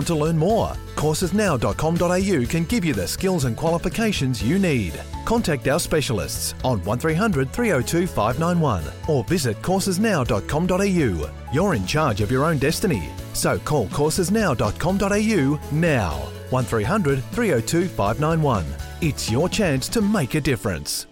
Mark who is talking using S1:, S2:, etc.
S1: to learn more? Coursesnow.com.au can give you the skills and qualifications you need. Contact our specialists on 1300 302 591 or visit coursesnow.com.au. You're in charge of your own destiny. So call coursesnow.com.au now. 1300 302 591. It's your chance to make a difference.